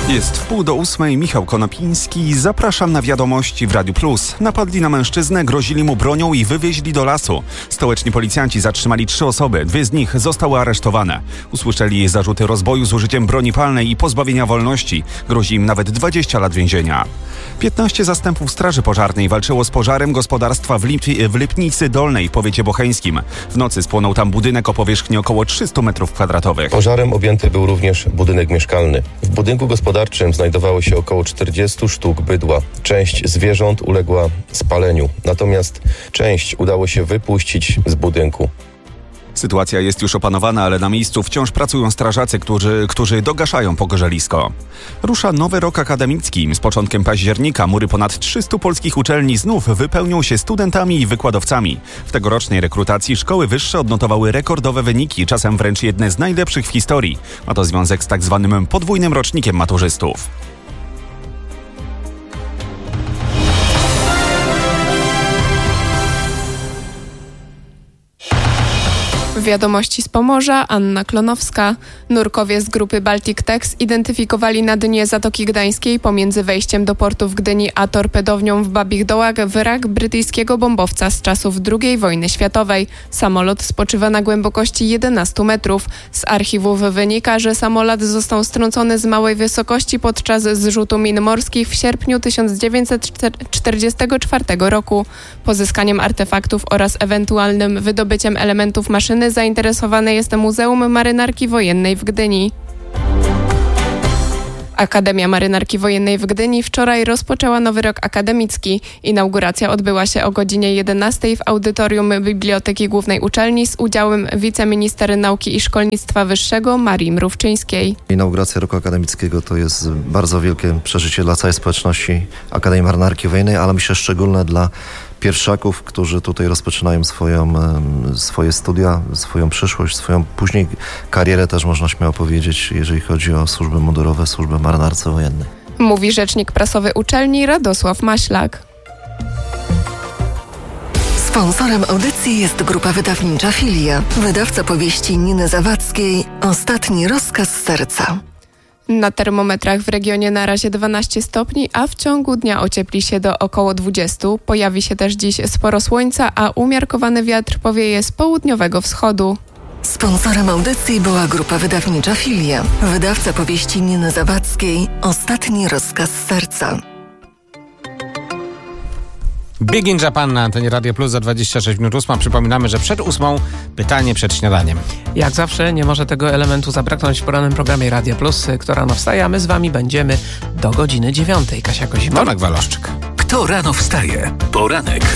Jest 7:30, Michał Konopiński. Zapraszam na wiadomości w Radiu Plus. Napadli na mężczyznę, grozili mu bronią i wywieźli do lasu. Stołeczni policjanci zatrzymali 3 osoby, 2 z nich zostały aresztowane. Usłyszeli zarzuty rozboju z użyciem broni palnej i pozbawienia wolności. Grozi im nawet 20 lat więzienia. 15 zastępów Straży Pożarnej walczyło z pożarem gospodarstwa w Lipnicy Dolnej w powiecie bocheńskim. W nocy spłonął tam budynek o powierzchni około 300 m2. Pożarem objęty był również budynek mieszkalny. W budynku gospodarczym znajdowało się około 40 sztuk bydła. Część zwierząt uległa spaleniu, natomiast część udało się wypuścić z budynku. Sytuacja jest już opanowana, ale na miejscu wciąż pracują strażacy, którzy dogaszają pogorzelisko. Rusza nowy rok akademicki. Z początkiem października mury ponad 300 polskich uczelni znów wypełnią się studentami i wykładowcami. W tegorocznej rekrutacji szkoły wyższe odnotowały rekordowe wyniki, czasem wręcz jedne z najlepszych w historii. Ma to związek z tak zwanym podwójnym rocznikiem maturzystów. Wiadomości z Pomorza, Anna Klonowska. Nurkowie z grupy Baltic Tech zidentyfikowali na dnie Zatoki Gdańskiej pomiędzy wejściem do portu w Gdyni a torpedownią w Babich Dołach wrak brytyjskiego bombowca z czasów II wojny światowej. Samolot spoczywa na głębokości 11 metrów. Z archiwów wynika, że samolot został strącony z małej wysokości podczas zrzutu min morskich w sierpniu 1944 roku. Pozyskaniem artefaktów oraz ewentualnym wydobyciem elementów maszyny zainteresowane jest Muzeum Marynarki Wojennej w Gdyni. Akademia Marynarki Wojennej w Gdyni wczoraj rozpoczęła nowy rok akademicki. Inauguracja odbyła się o godzinie 11 w audytorium Biblioteki Głównej Uczelni z udziałem wiceminister nauki i szkolnictwa wyższego Marii Mrówczyńskiej. Inauguracja roku akademickiego to jest bardzo wielkie przeżycie dla całej społeczności Akademii Marynarki Wojennej, ale myślę szczególne dla pierwszaków, którzy tutaj rozpoczynają swoje studia, swoją przyszłość, swoją później karierę też można śmiało powiedzieć, jeżeli chodzi o służby mundurowe, służbę marynarce wojennej. Mówi rzecznik prasowy uczelni Radosław Maślak. Sponsorem audycji jest grupa wydawnicza Filia. Wydawca powieści Niny Zawadzkiej Ostatni rozkaz serca. Na termometrach w regionie na razie 12 stopni, a w ciągu dnia ociepli się do około 20. Pojawi się też dziś sporo słońca, a umiarkowany wiatr powieje z południowego wschodu. Sponsorem audycji była grupa wydawnicza Filia. Wydawca powieści Niny Zawadzkiej Ostatni rozkaz serca. Big in Japan na antenie Radio Plus za 26 minut 8. Przypominamy, że przed 8 pytanie przed śniadaniem. Jak zawsze nie może tego elementu zabraknąć w porannym programie Radio Plus, kto rano wstaje, a my z wami będziemy do godziny 9. Kasia Kozimor. Tomek Waloszczyk. Kto rano wstaje? Poranek